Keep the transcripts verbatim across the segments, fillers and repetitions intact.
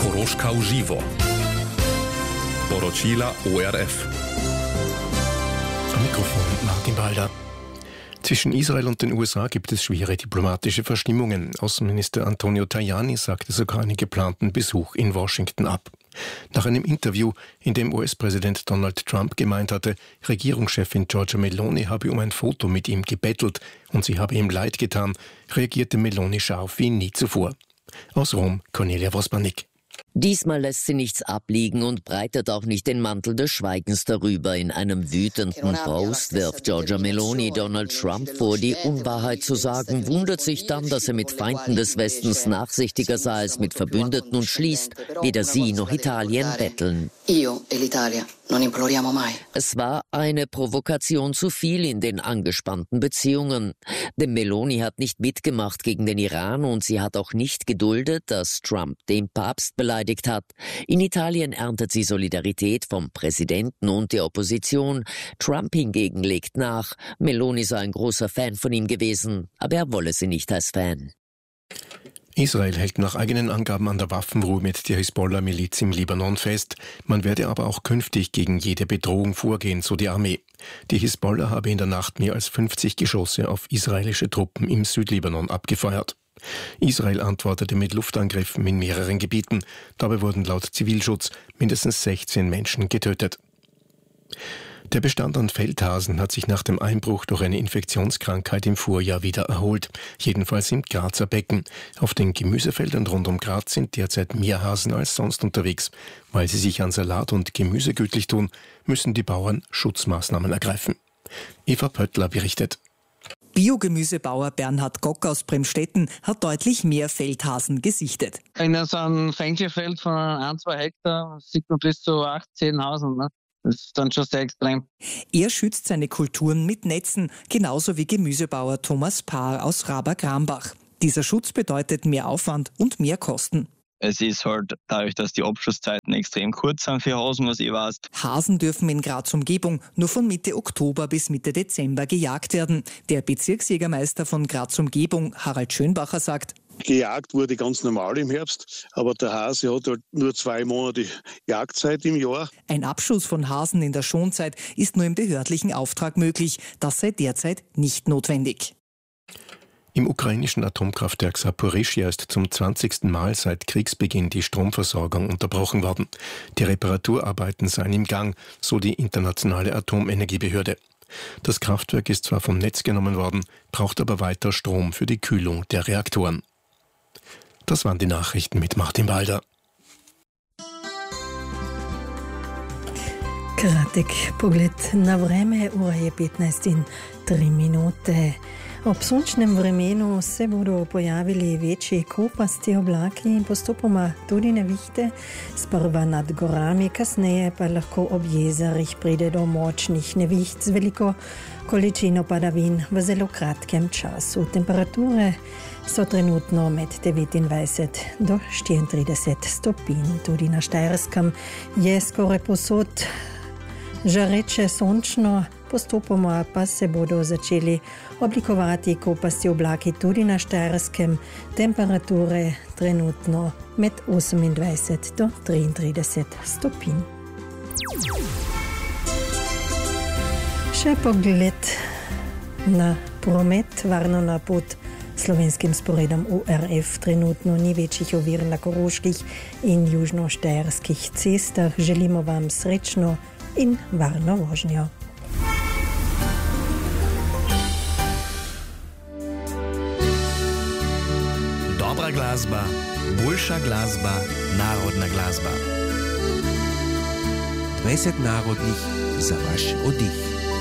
Koroška v živo. Poročila O R F. Am Mikrofon Martin Balder. Zwischen Israel und den U S A gibt es schwere diplomatische Verstimmungen. Außenminister Antonio Tajani sagte sogar einen geplanten Besuch in Washington ab. Nach einem Interview, in dem U S-Präsident Donald Trump gemeint hatte, Regierungschefin Giorgia Meloni habe um ein Foto mit ihm gebettelt und sie habe ihm leid getan, reagierte Meloni scharf wie nie zuvor. Aus Rom, Cornelia Wosmanik. Diesmal lässt sie nichts abliegen und breitet auch nicht den Mantel des Schweigens darüber. In einem wütenden Post wirft Giorgia Meloni Donald Trump vor, die Unwahrheit zu sagen, wundert sich dann, dass er mit Feinden des Westens nachsichtiger sei als mit Verbündeten und schließt, weder sie noch Italien betteln. Es war eine Provokation zu viel in den angespannten Beziehungen. Denn Meloni hat nicht mitgemacht gegen den Iran und sie hat auch nicht geduldet, dass Trump den Papst beleidigt hat. In Italien erntet sie Solidarität vom Präsidenten und der Opposition. Trump hingegen legt nach. Meloni sei ein großer Fan von ihm gewesen, aber er wolle sie nicht als Fan. Israel hält nach eigenen Angaben an der Waffenruhe mit der Hisbollah-Miliz im Libanon fest. Man werde aber auch künftig gegen jede Bedrohung vorgehen, so die Armee. Die Hisbollah habe in der Nacht mehr als fünfzig Geschosse auf israelische Truppen im Südlibanon abgefeuert. Israel antwortete mit Luftangriffen in mehreren Gebieten. Dabei wurden laut Zivilschutz mindestens sechzehn Menschen getötet. Der Bestand an Feldhasen hat sich nach dem Einbruch durch eine Infektionskrankheit im Vorjahr wieder erholt. Jedenfalls im Grazer Becken. Auf den Gemüsefeldern rund um Graz sind derzeit mehr Hasen als sonst unterwegs. Weil sie sich an Salat und Gemüse gütlich tun, müssen die Bauern Schutzmaßnahmen ergreifen. Eva Pöttler berichtet. Biogemüsebauer Bernhard Gock aus Bremstetten hat deutlich mehr Feldhasen gesichtet. In so einem Fenchelfeld von ein, zwei Hektar sieht man bis zu acht, zehn Hasen. Ne? Das ist dann schon sehr extrem. Er schützt seine Kulturen mit Netzen, genauso wie Gemüsebauer Thomas Paar aus Raber-Grambach. Dieser Schutz bedeutet mehr Aufwand und mehr Kosten. Es ist halt dadurch, dass die Abschlusszeiten extrem kurz sind für Hasen, was ich weiß. Hasen dürfen in Graz Umgebung nur von Mitte Oktober bis Mitte Dezember gejagt werden. Der Bezirksjägermeister von Graz Umgebung, Harald Schönbacher, sagt: Gejagt wurde ganz normal im Herbst, aber der Hase hat halt nur zwei Monate Jagdzeit im Jahr. Ein Abschuss von Hasen in der Schonzeit ist nur im behördlichen Auftrag möglich. Das sei derzeit nicht notwendig. Im ukrainischen Atomkraftwerk Saporischschja ist zum zwanzigsten Mal seit Kriegsbeginn die Stromversorgung unterbrochen worden. Die Reparaturarbeiten seien im Gang, so die internationale Atomenergiebehörde. Das Kraftwerk ist zwar vom Netz genommen worden, braucht aber weiter Strom für die Kühlung der Reaktoren. Das waren die Nachrichten mit Martin Balder. Kratek pogled na vreme, ura je petnajst in tri minute. Ob sončnem vremenu se bodo pojavili večji kopasti oblaki in postopoma tudi nevihte, sprva nad gorami, kasneje pa lahko ob jezerih pride do močnih neviht z veliko količino padavin v zelo kratkem času. Temperature so trenutno med devetindvajset do štiriintrideset stopinj. Tudi na Štajerskem je skoraj povsod žareče sončno, postopoma pa se bodo začeli oblikovati kopasti oblaki tudi na Štajerskem. Temperature trenutno med osemindvajset do triintrideset stopinj. Še pogled na promet, varno na pot slovenskim sporedom O R F. Trenutno ni večjih ovir na koroških in južnoštajerskih cestah. Želimo vam srečno in varno vožnjo. Dobra glasba, boljša glasba, narodna glasba. dvajset narodnih za vaš oddih.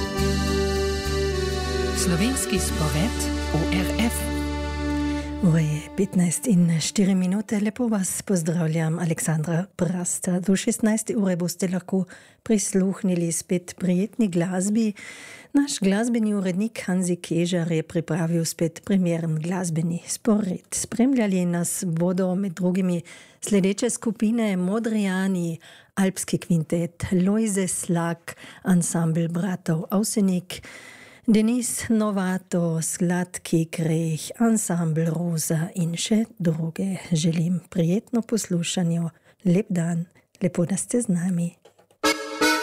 Slovenski spored O R F. Ura je petnajst in štiri minute. Lepo vas pozdravljam, Aleksandra Prasta. Do šestnajste ure boste lahko prisluhnili spet prijetni glasbi. Naš glasbeni urednik Hanzi Kežar je pripravil spet primeren glasbeni spored. Spremljali nas bodo med drugimi sledeče skupine: Modrijani, Alpski kvintet, Lojze Slak, ansambl bratov Avsenik, Denis Novato, Sladki greh, ansambl Roza in še druge. Želim prijetno poslušanje Lep dan, lepo da ste z nami.